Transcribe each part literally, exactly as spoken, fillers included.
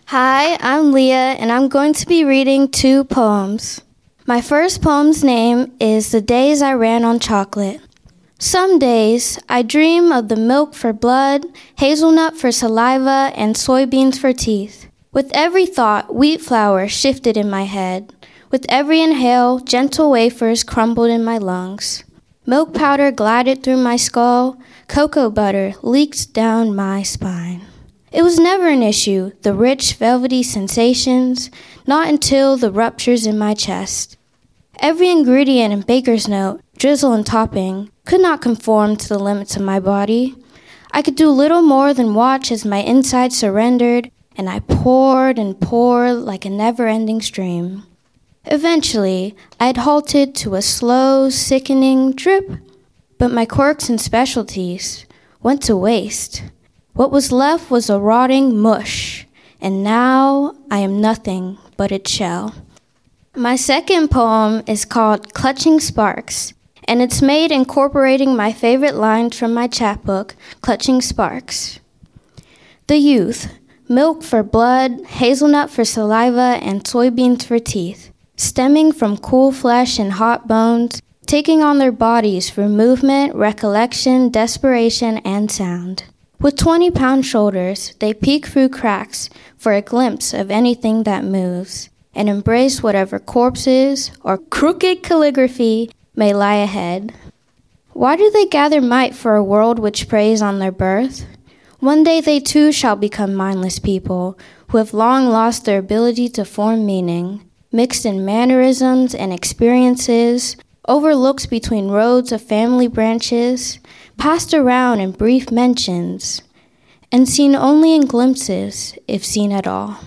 Hi, I'm Leah, and I'm going to be reading two poems. My first poem's name is The Days I Ran on Chocolate. Some days, I dream of the milk for blood, hazelnut for saliva, and soybeans for teeth. With every thought, wheat flour shifted in my head. With every inhale, gentle wafers crumbled in my lungs. Milk powder glided through my skull. Cocoa butter leaked down my spine. It was never an issue, the rich, velvety sensations, not until the ruptures in my chest. Every ingredient in baker's note, drizzle and topping, could not conform to the limits of my body. I could do little more than watch as my insides surrendered, and I poured and poured like a never-ending stream. Eventually, I had halted to a slow, sickening drip, but my quirks and specialties went to waste. What was left was a rotting mush, and now I am nothing but its shell. My second poem is called Clutching Sparks, and it's made incorporating my favorite lines from my chapbook, Clutching Sparks. The youth, milk for blood, hazelnut for saliva, and soybeans for teeth, stemming from cool flesh and hot bones, taking on their bodies for movement, recollection, desperation, and sound. With twenty-pound shoulders, they peek through cracks for a glimpse of anything that moves, and embrace whatever corpses or crooked calligraphy may lie ahead. Why do they gather might for a world which preys on their birth? One day they too shall become mindless people, who have long lost their ability to form meaning, mixed in mannerisms and experiences, overlooked between roads of family branches, passed around in brief mentions, and seen only in glimpses, if seen at all.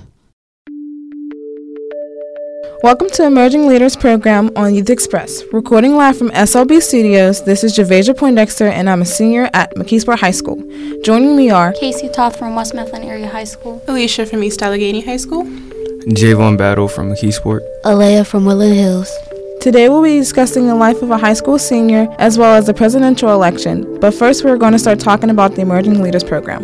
Welcome to Emerging Leaders Program on Youth Express. Recording live from S L B Studios, this is Javasia Poindexter, and I'm a senior at McKeesport High School. Joining me are Casey Toth from West Mifflin Area High School, Alicia from East Allegheny High School, Javon Battle from McKeesport, Alea from Woodland Hills. Today we'll be discussing the life of a high school senior as well as the presidential election. But first we're going to start talking about the Emerging Leaders Program.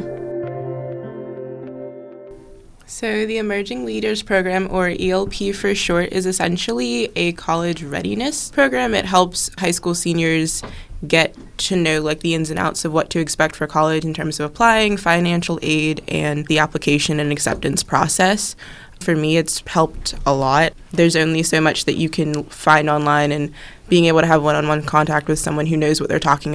So the Emerging Leaders Program, or E L P for short, is essentially a college readiness program. It helps high school seniors get to know like the ins and outs of what to expect for college in terms of applying, financial aid, and the application and acceptance process. For me, it's helped a lot. There's only so much that you can find online, and being able to have one-on-one contact with someone who knows what they're talking